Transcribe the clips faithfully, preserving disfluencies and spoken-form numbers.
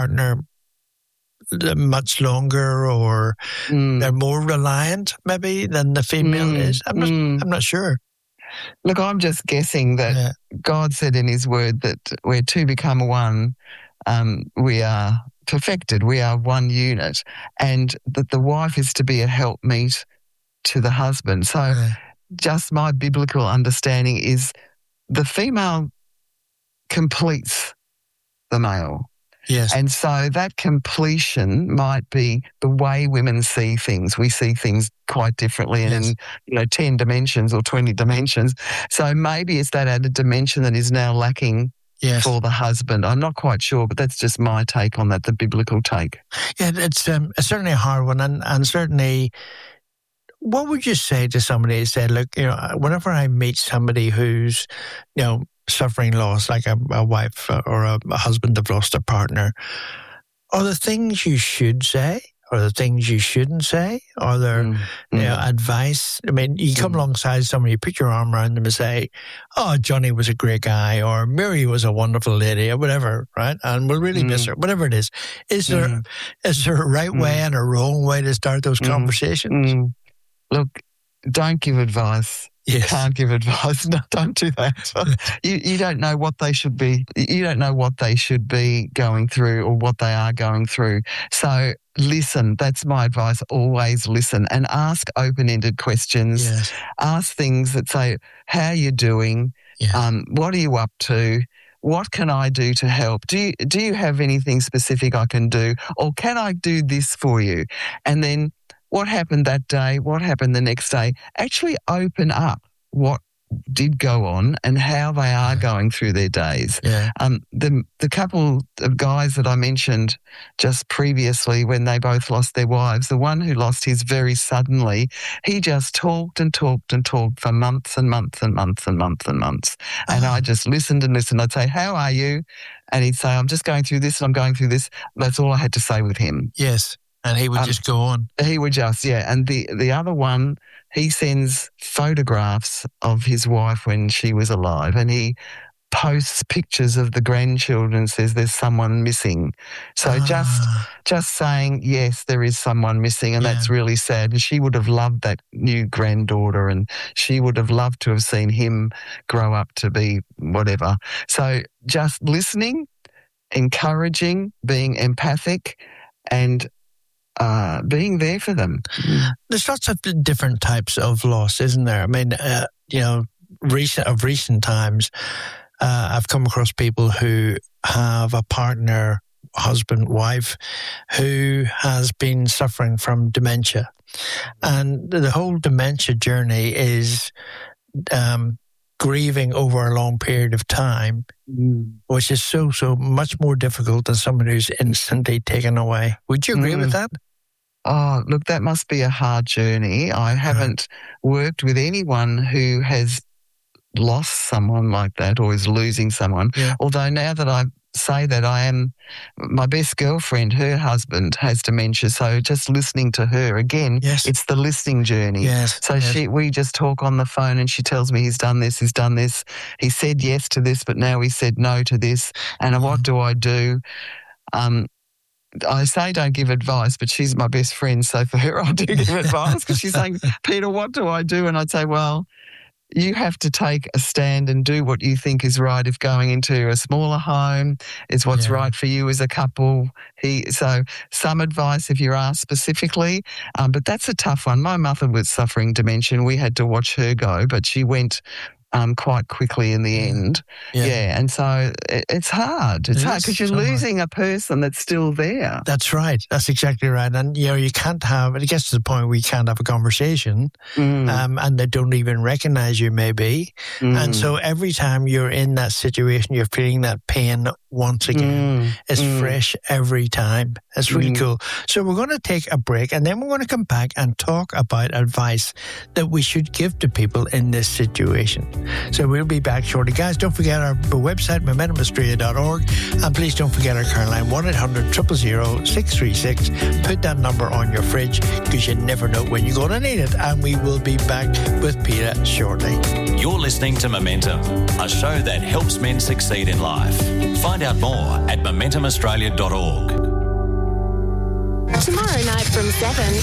partner much longer, or mm. they're more reliant maybe than the female mm. is. I'm not, mm. I'm not sure. Look, I'm just guessing that yeah. God said in his word that where two become one, um, we are perfected. We are one unit, and that the wife is to be a helpmeet to the husband. So yeah. just my biblical understanding is the female completes the male. Yes. And so that completion might be the way women see things. We see things quite differently and yes. in, you know, ten dimensions or twenty dimensions. So maybe it's that added dimension that is now lacking yes. for the husband. I'm not quite sure, but that's just my take on that, the biblical take. Yeah, it's, um, it's certainly a hard one, and, and certainly... What would you say to somebody who said, look, you know, whenever I meet somebody who's, you know, suffering loss, like a, a wife or a, a husband that lost a partner, are there things you should say? Are there things you shouldn't say? Are there mm. you know, mm. advice? I mean, you come mm. alongside somebody, you put your arm around them and say, oh, Johnny was a great guy, or Mary was a wonderful lady, or whatever, right? And we'll really mm. miss her, whatever it is. Is there, mm. is there a right way mm. and a wrong way to start those mm. conversations? Mm. Look, don't give advice. Yes. You can't give advice. No, don't do that. you you don't know what they should be. You don't know what they should be going through or what they are going through. So listen. That's my advice. Always listen and ask open-ended questions. Yes. Ask things that say, "How are you doing? Yeah. Um, what are you up to? What can I do to help? Do you do you have anything specific I can do, or can I do this for you?" And then, what happened that day? What happened the next day? Actually open up what did go on and how they are going through their days. Yeah. Um, the the couple of guys that I mentioned just previously, when they both lost their wives, the one who lost his very suddenly, he just talked and talked and talked for months and months and months and months and months. And Oh. I just listened and listened. I'd say, "How are you?" And he'd say, "I'm just going through this and I'm going through this." That's all I had to say with him. Yes. And he would Um, just go on. He would just, yeah. And the, the other one, he sends photographs of his wife when she was alive, and he posts pictures of the grandchildren and says there's someone missing. So just Ah. just saying, yes, there is someone missing, and Yeah. that's really sad. And she would have loved that new granddaughter, and she would have loved to have seen him grow up to be whatever. So just listening, encouraging, being empathic, and uh, being there for them. There's lots of different types of loss, isn't there? I mean, uh, you know, recent of recent times, uh, I've come across people who have a partner, husband, wife, who has been suffering from dementia. And the whole dementia journey is um, grieving over a long period of time, Mm. which is so, so much more difficult than someone who's instantly taken away. Would you agree Mm. with that? Oh, look, that must be a hard journey. I haven't worked with anyone who has lost someone like that or is losing someone. Yeah. Although now that I say that, I am, my best girlfriend, her husband has dementia. So just listening to her, again, Yes. it's the listening journey. Yes. So yes. she, we just talk on the phone and she tells me he's done this, he's done this. He said yes to this, but now he said no to this. And what do I do? Um, I say don't give advice, but she's my best friend. So for her, I do give advice because she's saying, Peter, what do I do? And I'd say, well, you have to take a stand and do what you think is right. If going into a smaller home is what's Yeah. right for you as a couple. He So some advice if you're asked specifically, um, but that's a tough one. My mother was suffering dementia. We had to watch her go, but she went um, quite quickly in the end. Yeah. Yeah, and so it, it's hard. It's It hard is because you're so hard. losing a person that's still there. That's right. That's exactly right. And, you know, you can't have, it gets to the point where you can't have a conversation Mm, um, and they don't even recognize you maybe. mm, And so every time you're in that situation, you're feeling that pain once again. mm, It's mm. fresh every time. It's really Mm. cool. So we're going to take a break and then we're going to come back and talk about advice that we should give to people in this situation. So we'll be back shortly. Guys, don't forget our website, momentum australia dot org, and please don't forget our current line, one eight hundred, zero zero zero, six three six. Put that number on your fridge because you never know when you're going to need it. And we will be back with Peter shortly. You're listening to Momentum, a show that helps men succeed in life. Find out more at momentum australia dot org. Tomorrow night from seven,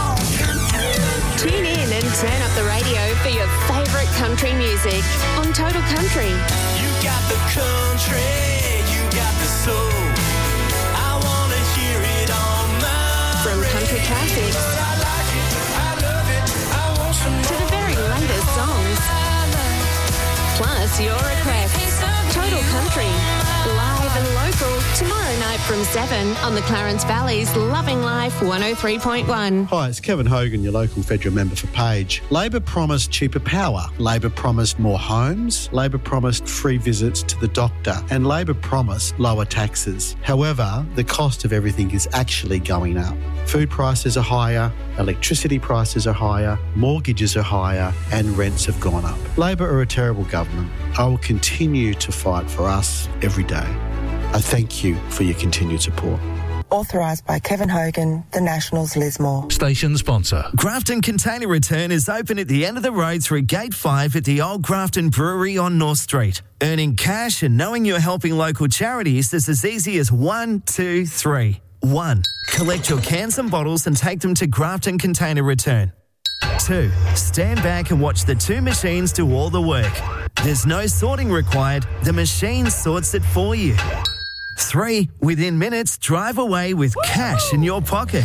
tune in and turn up the radio for your favourite country music on Total Country. You got the country, you got the soul. I want to hear it on my From country classics I like it, I love it, I want some to the very latest songs. Plus your requests. Total Country, live and local, tomorrow night from seven on the Clarence Valley's Loving Life one oh three point one. Hi, it's Kevin Hogan, your local federal member for Page. Labor promised cheaper power. Labor promised more homes. Labor promised free visits to the doctor. And Labor promised lower taxes. However, the cost of everything is actually going up. Food prices are higher, electricity prices are higher, mortgages are higher, and rents have gone up. Labor are a terrible government. I will continue to fight for us every day. I thank you for your continued support. Authorised by Kevin Hogan, the Nationals Lismore. Station sponsor. Grafton Container Return is open at the end of the road through Gate five at the Old Grafton Brewery on North Street. Earning cash and knowing you're helping local charities is as easy as one, two, three. One, collect your cans and bottles and take them to Grafton Container Return. Two, stand back and watch the two machines do all the work. There's no sorting required. The machine sorts it for you. Three, within minutes, drive away with cash in your pocket.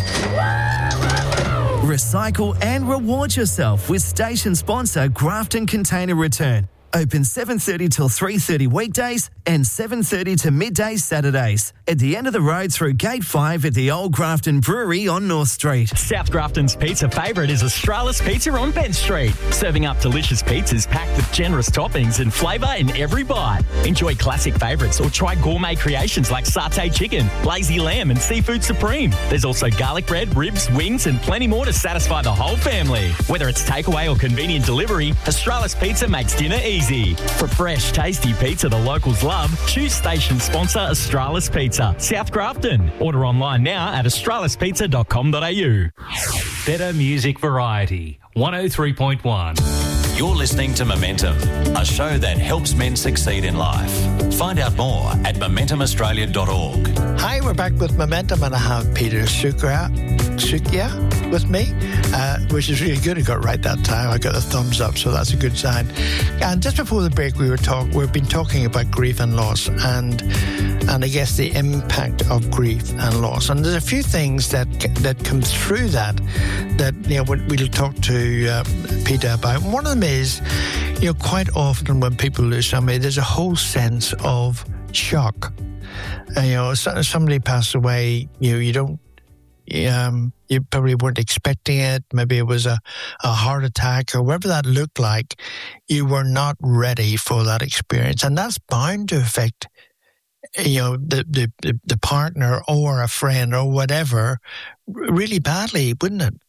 Recycle and reward yourself with station sponsor Grafton Container Return. Open seven thirty till three thirty weekdays and seven thirty to midday Saturdays. At the end of the road through Gate five at the Old Grafton Brewery on North Street. South Grafton's pizza favourite is Australis Pizza on Ben Street. Serving up delicious pizzas packed with generous toppings and flavour in every bite. Enjoy classic favourites or try gourmet creations like satay chicken, lazy lamb and seafood supreme. There's also garlic bread, ribs, wings and plenty more to satisfy the whole family. Whether it's takeaway or convenient delivery, Australis Pizza makes dinner easy. For fresh, tasty pizza the locals love, choose station sponsor Australis Pizza, South Grafton. Order online now at australis pizza dot com dot a u. Better music variety. one oh three point one. You're listening to Momentum, a show that helps men succeed in life. Find out more at momentum australia dot org. Hi, we're back with Momentum, and I have Peter Sukra, Sukia with me, uh, which is really good. I got it right that time. I got a thumbs up, so that's a good sign. And just before the break, we were talk. We've been talking about grief and loss, and and I guess the impact of grief and loss. And there's a few things that that come through that that you know we'll talk to uh, Peter about. And one of them is, you know, quite often when people lose somebody, there's a whole sense of shock. Uh, you know, somebody passed away. You know, you don't. Um, you probably weren't expecting it. Maybe it was a, a heart attack or whatever that looked like. You were not ready for that experience, and that's bound to affect, you know, the the, the partner or a friend or whatever really badly, wouldn't it?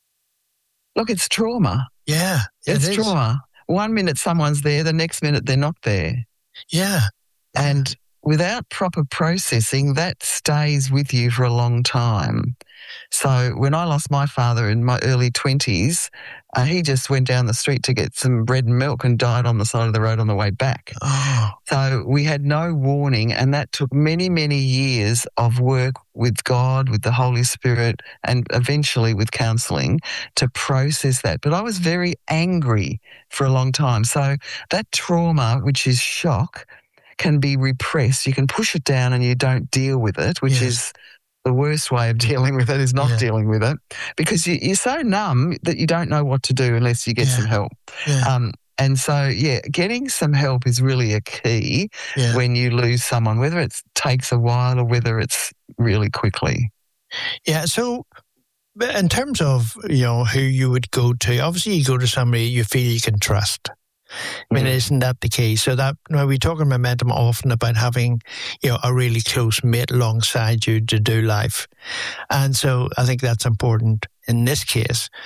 Look, it's trauma. Yeah, it it's is. trauma. One minute someone's there, the next minute they're not there. Yeah, and without proper processing, that stays with you for a long time. So when I lost my father in my early twenties, uh, he just went down the street to get some bread and milk and died on the side of the road on the way back. Oh. So we had no warning, and that took many, many years of work with God, with the Holy Spirit, and eventually with counselling to process that. But I was very angry for a long time. So that trauma, which is shock, can be repressed. You can push it down and you don't deal with it, which yes. is the worst way of dealing with it, is not yeah. dealing with it, because you, you're so numb that you don't know what to do unless you get yeah. some help. Yeah. Um, and so, yeah, getting some help is really a key yeah. when you lose someone, whether it takes a while or whether it's really quickly. Yeah, so in terms of, you know, who you would go to, obviously you go to somebody you feel you can trust. I mean, mm. isn't that the case? So that, you know, we talk in Momentum often about having, you know, a really close mate alongside you to do life. And so I think that's important in this case.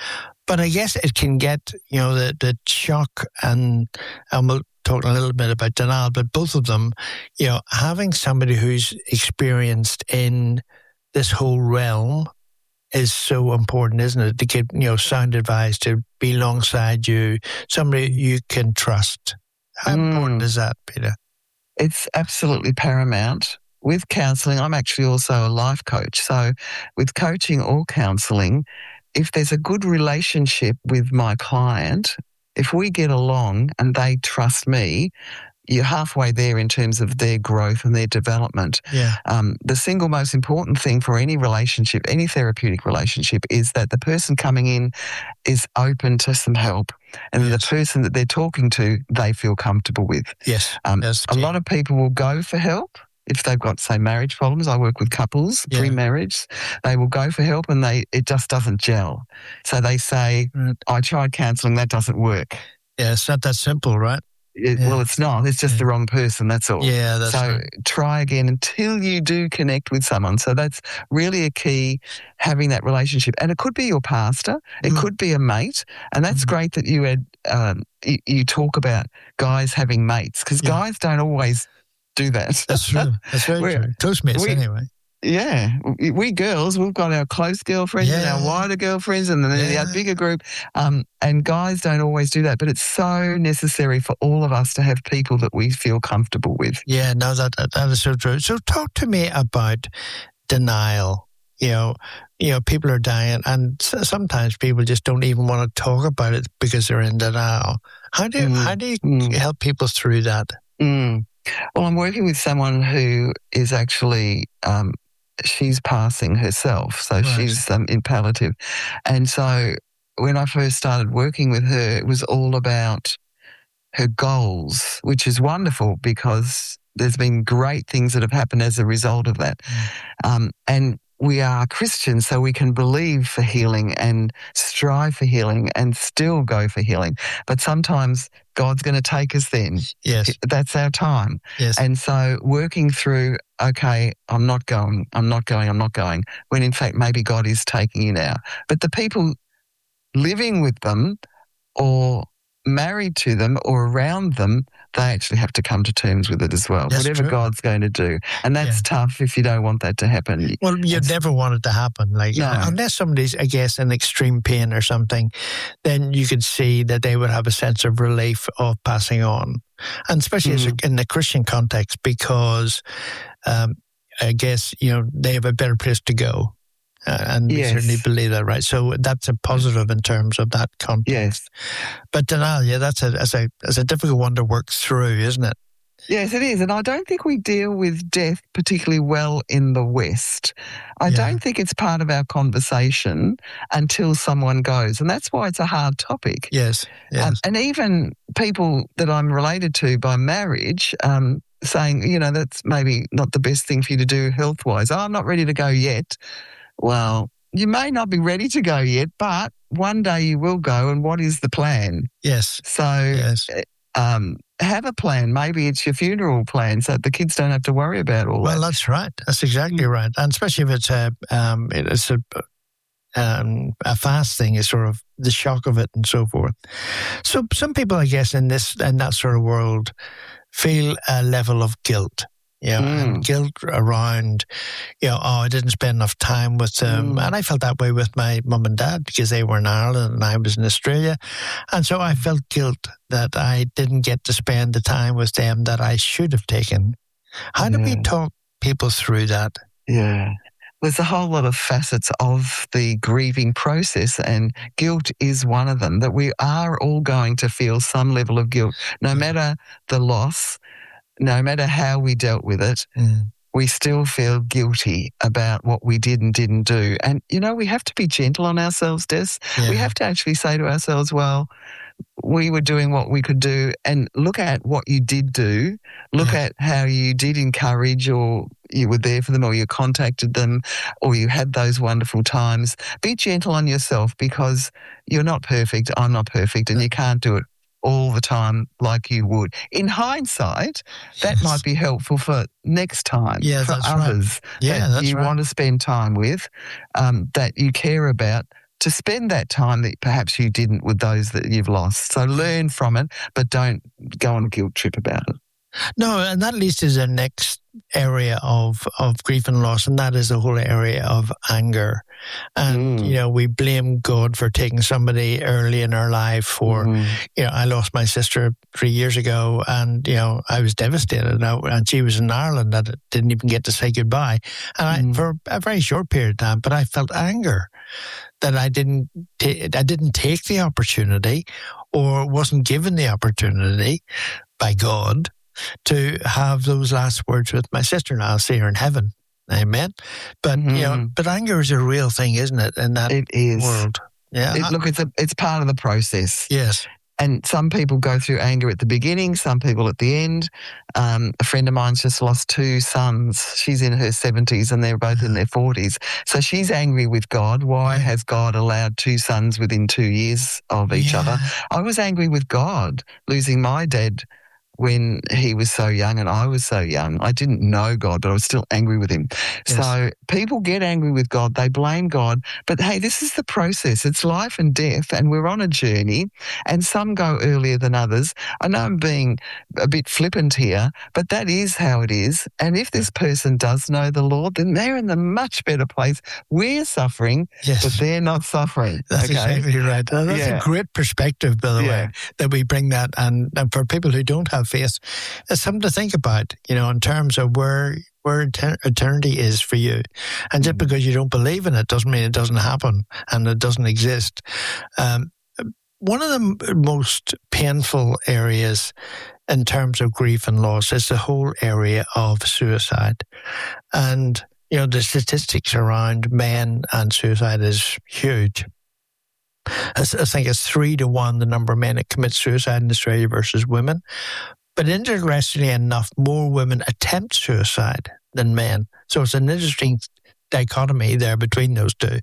But I guess it can get, you know, the, the shock and, and we'll talk a little bit about denial, but both of them, you know, having somebody who's experienced in this whole realm is so important, isn't it? To get, you know, sound advice, to be alongside you, somebody you can trust. How Mm. important is that, Peter? It's absolutely paramount. With counselling, I'm actually also a life coach. So with coaching or counselling, if there's a good relationship with my client, if we get along and they trust me, you're halfway there in terms of their growth and their development. Yeah. Um, the single most important thing for any relationship, any therapeutic relationship, is that the person coming in is open to some help, and Yes. the person that they're talking to, they feel comfortable with. Yes. Um, That's a key. lot of people will go for help if they've got, say, marriage problems. I work with couples, Yeah. pre-marriage. They will go for help and they it just doesn't gel. So they say, Right. I tried counselling, that doesn't work. Yeah, it's not that simple, right? It, Yeah. Well, it's not. It's just Yeah. the wrong person, that's all. Yeah, that's so right. try again until you do connect with someone. So that's really a key, having that relationship. And it could be your pastor. It Mm. could be a mate. And that's Mhm. great that you had um, you, you talk about guys having mates, because Yeah. guys don't always do that. That's true. That's very We're- true. Close mates, we- anyway. Yeah, we, we girls, we've got our close girlfriends and our Yeah. wider girlfriends and then Yeah. our bigger group. Um, and guys don't always do that, but it's so necessary for all of us to have people that we feel comfortable with. Yeah, no, that, that that is so true. So talk to me about denial. You know, you know, people are dying, and s- sometimes people just don't even want to talk about it because they're in denial. How do Mm. how do you Mm. help people through that? Mm. Well, I'm working with someone who is actually, um, she's passing herself. So Right. she's um, in palliative. And so when I first started working with her, it was all about her goals, which is wonderful because there's been great things that have happened as a result of that. Um, and we are Christians, so we can believe for healing and strive for healing and still go for healing. But sometimes God's going to take us then. Yes, That's our time. yes, And so working through, okay, I'm not going, I'm not going, I'm not going, when in fact maybe God is taking you now. But the people living with them or married to them or around them, they actually have to come to terms with it as well, That's whatever true. God's going to do. And that's Yeah. tough if you don't want that to happen. Well, you'd It's- never want it to happen. Like, No. unless somebody's, I guess, in extreme pain or something, then you could see that they would have a sense of relief of passing on. And especially as a, in the Christian context, because um, I guess, you know, they have a better place to go. Uh, and Yes. we certainly believe that, right? So that's a positive in terms of that context. Yes. But denial, yeah, that's a, that's a, that's a difficult one to work through, isn't it? Yes, it is. And I don't think we deal with death particularly well in the West. I Yeah. don't think it's part of our conversation until someone goes. And that's why it's a hard topic. Yes, yes. Um, and even people that I'm related to by marriage um, saying, you know, that's maybe not the best thing for you to do health-wise. Oh, I'm not ready to go yet. Well, you may not be ready to go yet, but one day you will go. And what is the plan? yes, So yes. um, have a plan. Maybe it's your funeral plan so the kids don't have to worry about all Well, that. that's right. That's exactly right. And especially if it's a, um, it's a, um, a fast thing, is sort of the shock of it and so forth. So some people, I guess, in this, in that sort of world feel a level of guilt. You know, Mm. and guilt around, you know, oh, I didn't spend enough time with them. Mm. And I felt that way with my mum and dad because they were in Ireland and I was in Australia. And so I felt guilt that I didn't get to spend the time with them that I should have taken. How do we Yeah. talk people through that? Yeah. There's a whole lot of facets of the grieving process, and guilt is one of them, that we are all going to feel some level of guilt, no matter the loss, no matter how we dealt with it. Mm. We still feel guilty about what we did and didn't do. And, you know, we have to be gentle on ourselves, Des. Yeah. We have to actually say to ourselves, well, we were doing what we could do, and look at what you did do. Look Yeah. at how you did encourage, or you were there for them, or you contacted them, or you had those wonderful times. Be gentle on yourself, because you're not perfect. I'm not perfect, and you can't do it all the time like you would. In hindsight, that Yes. might be helpful for next time, Yeah, for that's right. others Yeah, that that's you right. want to spend time with, um, that you care about. to spend that time that perhaps you didn't with those that you've lost. So learn from it, but don't go on a guilt trip about it. No, and that leads to the next area of, of grief and loss, and that is the whole area of anger. And, mm. you know, we blame God for taking somebody early in our life for, mm. you know, I lost my sister three years ago and, you know, I was devastated. And she was in Ireland and didn't even get to say goodbye. And mm. I, for a very short period of time, but I felt anger that I didn't, ta- I didn't take the opportunity or wasn't given the opportunity by God to have those last words with my sister. And I'll see her in heaven. Amen. But, mm-hmm. you know, but anger is a real thing, isn't it, in that it is. world? Yeah. It, look, it's a, it's part of the process. Yes. And some people go through anger at the beginning, some people at the end. Um, a friend of mine's just lost two sons. She's in her seventies and they're both in their forties. So she's angry with God. Why has God allowed two sons within two years of each yeah. other? I was angry with God losing my dad when he was so young and I was so young. I didn't know God, but I was still angry with him. Yes. So people get angry with God. They blame God. But, hey, this is the process. It's life and death, and we're on a journey, and some go earlier than others. I know I'm being a bit flippant here, but that is how it is. And if this person does know the Lord, then they're in a much better place. We're suffering, yes. but they're not suffering. That's okay? exactly right. That's yeah. a great perspective, by the yeah. way, that we bring that. And, and for people who don't have faith, it's something to think about, you know, in terms of where where eternity is for you. And just because you don't believe in it doesn't mean it doesn't happen and it doesn't exist. Um, one of the most painful areas in terms of grief and loss is the whole area of suicide. And, you know, the statistics around men and suicide is huge. I think it's three to one the number of men that commit suicide in Australia versus women. But interestingly enough, more women attempt suicide than men. So it's an interesting dichotomy there between those two.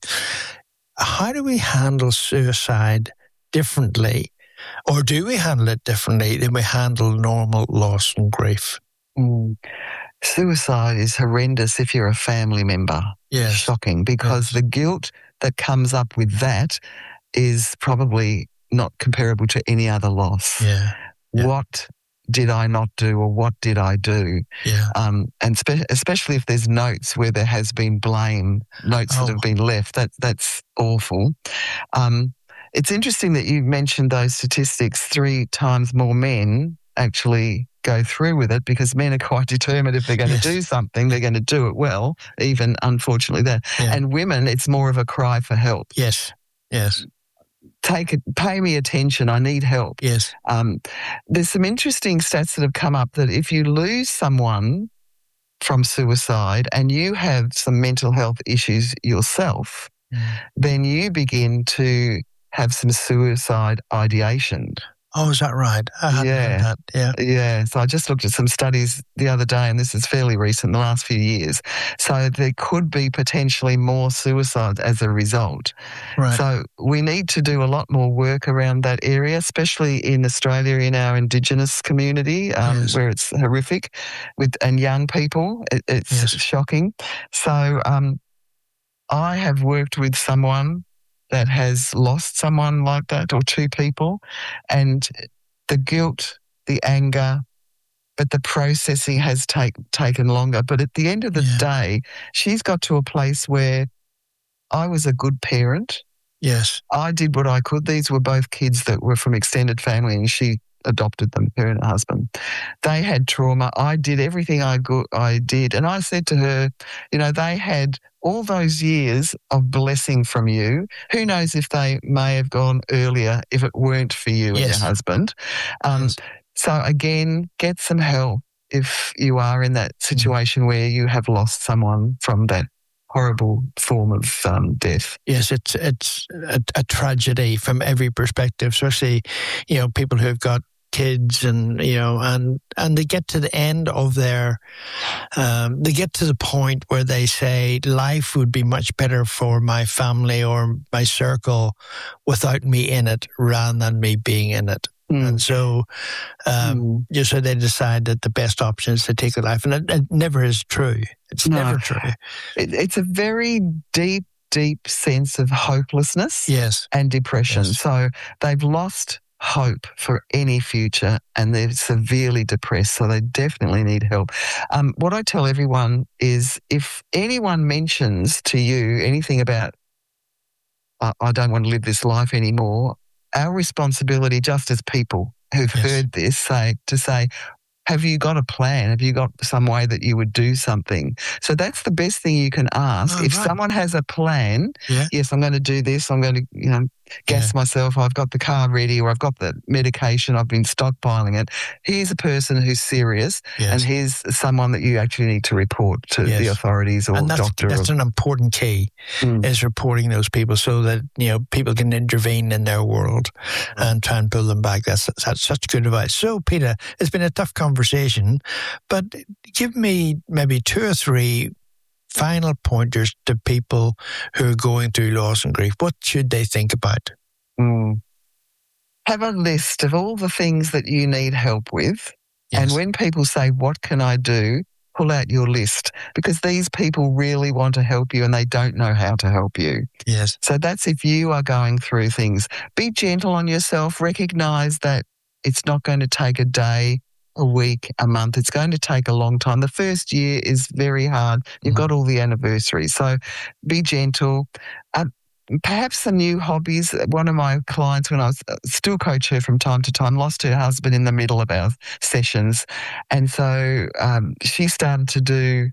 How do we handle suicide differently? Or do we handle it differently than we handle normal loss and grief? Mm. Suicide is horrendous if you're a family member. Yes. Shocking, because yes. the guilt that comes up with that is probably not comparable to any other loss. Yeah. yeah. What did I not do, or what did I do? Yeah. Um, and spe- especially if there's notes where there has been blame, notes oh. that have been left, that that's awful. Um, it's interesting that you mentioned those statistics. Three times more men actually go through with it, because men are quite determined if they're going yes. to do something, they're going to do it well, even unfortunately that. Yeah. And women, it's more of a cry for help. Yes, yes. Take it, pay me attention, I need help. Yes. Um, there's some interesting stats that have come up that if you lose someone from suicide and you have some mental health issues yourself, mm. then you begin to have some suicide ideation. Oh, is that right? I hadn't yeah. heard that. Yeah. Yeah. So I just looked at some studies the other day, and this is fairly recent, the last few years. So there could be potentially more suicides as a result. Right. So we need to do a lot more work around that area, especially in Australia, in our Indigenous community, um, yes. where it's horrific, with and young people. It, it's yes. shocking. So um, I have worked with someone that has lost someone like that, or two people, and the guilt, the anger, but the processing has take, taken longer. But at the end of the yeah. day, she's got to a place where I was a good parent. Yes. I did what I could. These were both kids that were from extended family, and she adopted them, her and her husband. They had trauma. I did everything I go- I did. And I said to her, you know, they had all those years of blessing from you. Who knows if they may have gone earlier if it weren't for you yes. and your husband. Um, yes. So again, get some help if you are in that situation mm. where you have lost someone from that horrible form of um, death. Yes, it's it's a, a tragedy from every perspective, especially, you know, people who've got kids and, you know, and, and they get to the end of their, um, they get to the point where they say life would be much better for my family or my circle without me in it rather than me being in it. Mm. And so, um, mm. you so they decide that the best option is to take a life, and it, it never is true. It's no. never true. It, it's a very deep, deep sense of hopelessness yes. and depression. Yes. So they've lost hope for any future and they're severely depressed, so they definitely need help. Um, what I tell everyone is if anyone mentions to you anything about, I, I don't want to live this life anymore, our responsibility just as people who've Yes. heard this say to say, have you got a plan? Have you got some way that you would do something? So that's the best thing you can ask. Oh, if right. someone has a plan, Yeah. yes, I'm going to do this, I'm going to, you know, gas Yeah. myself, I've got the car ready, or I've got the medication, I've been stockpiling it. Here's a person who's serious, Yes. and here's someone that you actually need to report to Yes. the authorities or and that's, doctor. that's or, an important key, Mm. is reporting those people so that, you know, people can intervene in their world and try and pull them back. That's, that's such good advice. So, Peter, it's been a tough conversation, but give me maybe two or three final pointers to people who are going through loss and grief. What should they think about? Mm. Have a list of all the things that you need help with. Yes. And when people say, what can I do? Pull out your list, because these people really want to help you and they don't know how to help you. Yes. So that's if you are going through things. Be gentle on yourself. Recognise that it's not going to take a day, a week, a month. It's going to take a long time. The first year is very hard. You've Mm. got all the anniversaries. So be gentle. Uh, perhaps some new hobbies. One of my clients, when I was still coach her from time to time, lost her husband in the middle of our sessions. And so um, she started to do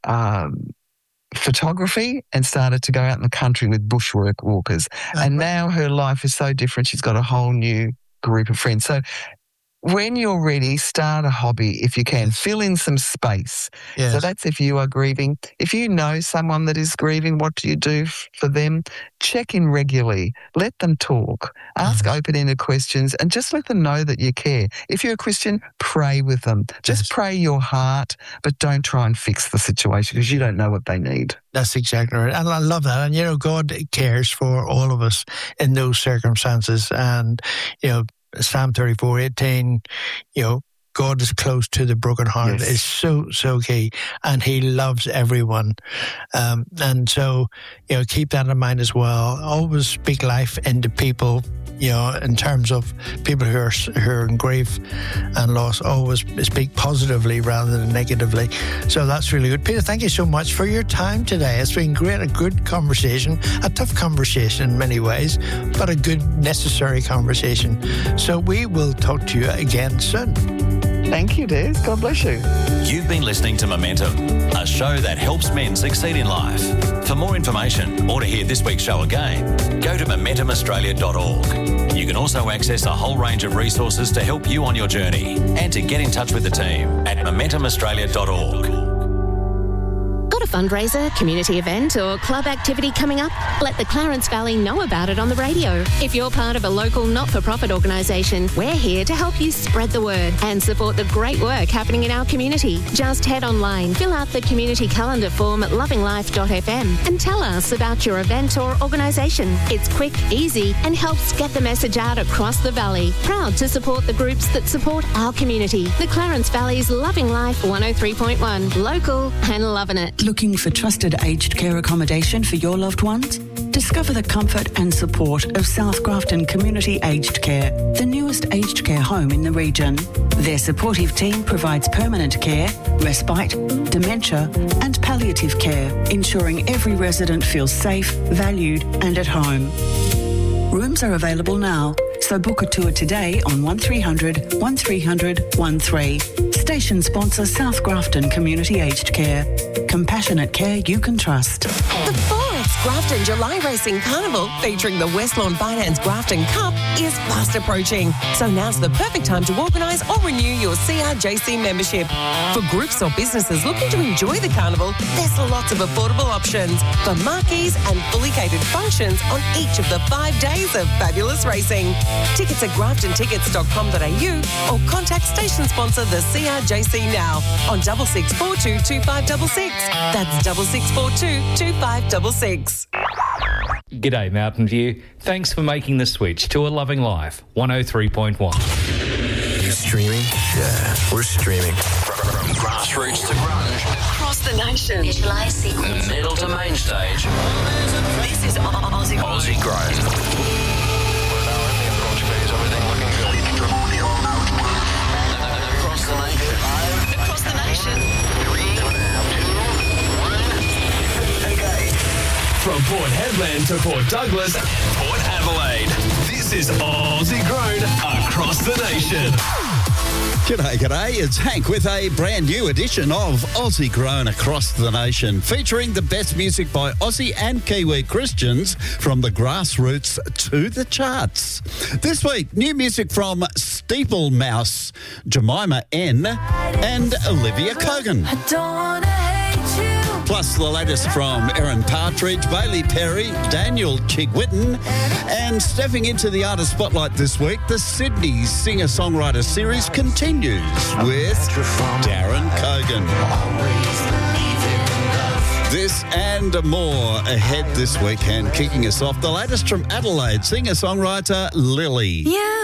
um, photography and started to go out in the country with bushwork walkers. And now her life is so different. She's got a whole new group of friends. So when you're ready, start a hobby if you can. Fill in some space. Yes. So that's if you are grieving. If you know someone that is grieving, what do you do f- for them? Check in regularly. Let them talk. Ask Mm-hmm. open-ended questions and just let them know that you care. If you're a Christian, pray with them. Just Yes. pray your heart, but don't try and fix the situation because you don't know what they need. That's exactly right. And I love that. And, you know, God cares for all of us in those circumstances. And, you know, Psalm thirty-four eighteen, you know, God is close to the brokenhearted. Yes. Is so, so key. And he loves everyone. Um, and so, you know, keep that in mind as well. Always speak life into people, you know, in terms of people who are, who are in grief and loss. Always speak positively rather than negatively. So that's really good. Peter, thank you so much for your time today. It's been great, a good conversation, a tough conversation in many ways, but a good, necessary conversation. So we will talk to you again soon. Thank you, Des. God bless you. You've been listening to Momentum, a show that helps men succeed in life. For more information or to hear this week's show again, go to momentum australia dot org. You can also access a whole range of resources to help you on your journey and to get in touch with the team at momentum australia dot org. Got a fundraiser, community event or club activity coming up? Let the Clarence Valley know about it on the radio. If you're part of a local not-for-profit organisation, we're here to help you spread the word and support the great work happening in our community. Just head online, fill out the community calendar form at loving life dot f m and tell us about your event or organisation. It's quick, easy and helps get the message out across the valley. Proud to support the groups that support our community. The Clarence Valley's Loving Life one oh three point one. Local and loving it. Looking for trusted aged care accommodation for your loved ones? Discover the comfort and support of South Grafton Community Aged Care, the newest aged care home in the region. Their supportive team provides permanent care, respite, dementia and palliative care, ensuring every resident feels safe, valued and at home. Rooms are available now, so book a tour today on one three hundred, one three hundred, one three. Station sponsor South Grafton Community Aged Care. Compassionate care you can trust. The four X Grafton July Racing Carnival, featuring the West Lawn Finance Grafton Cup, is fast approaching. So now's the perfect time to organise or renew your C R J C membership. For groups or businesses looking to enjoy the carnival, there's lots of affordable options for marquees and fully catered functions on each of the five days of fabulous racing. Tickets at grafton tickets dot com dot a u or contact station sponsor the C R J C now on double six four two two five six six. That's double six four two two five six six. G'day Mountain View. Thanks for making the switch to A Loving Life one oh three point one. Streaming? Yeah, we're streaming. From grassroots to grunge. Across the nation. Visualize sequence. Middle to main stage. This This is Aussie Grown. Aussie Grown. Across the nation. Across the nation. From Port Hedland to Port Douglas, Port Adelaide. This is Aussie Grown across the nation. G'day, g'day. It's Hank with a brand new edition of Aussie Grown Across the Nation, featuring the best music by Aussie and Kiwi Christians from the grassroots to the charts. This week, new music from Steeple Mouse, Jemima N and Olivia Cogan. I don't wanna hate you. Plus the latest from Erin Partridge, Bailey Perry, Daniel Chigwitten, and stepping into the artist spotlight this week, the Sydney Singer-Songwriter Series continues with Darren Cogan. This and more ahead this week, and kicking us off, the latest from Adelaide singer-songwriter Lily. Yeah.